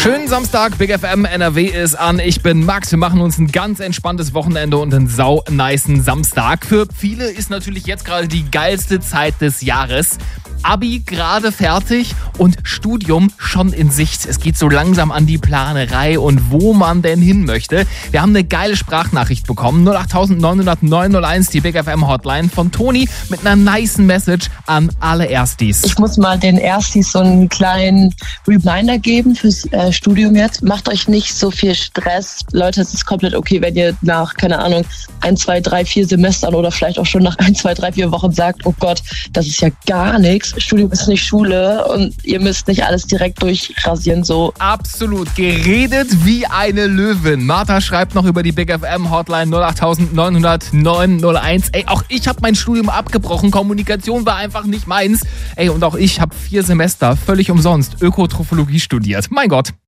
Schönen Samstag, Big FM NRW ist an. Ich bin Max. Wir machen uns ein ganz entspanntes Wochenende und einen sau-nicen Samstag. Für viele ist natürlich jetzt gerade die geilste Zeit des Jahres. Abi gerade fertig und Studium schon in Sicht. Es geht so langsam an die Planerei und wo man denn hin möchte. Wir haben eine geile Sprachnachricht bekommen. 08900 901, die Big FM Hotline von Toni mit einer nicen Message an alle Erstis. Ich muss mal den Erstis so einen kleinen Reminder geben fürs Studium jetzt. Macht euch nicht so viel Stress. Leute, es ist komplett okay, wenn ihr nach, keine Ahnung, 1, 2, 3, 4 Semestern oder vielleicht auch schon nach 1, 2, 3, 4 Wochen sagt, oh Gott, das ist ja gar nichts. Studium ist nicht Schule und ihr müsst nicht alles direkt durchrasieren so. Absolut, geredet wie eine Löwin. Martha schreibt noch über die Big FM Hotline 08900 901. Ey, auch ich habe mein Studium abgebrochen. Kommunikation war einfach nicht meins. Ey, und auch ich habe 4 Semester völlig umsonst Ökotrophologie studiert. Mein Gott.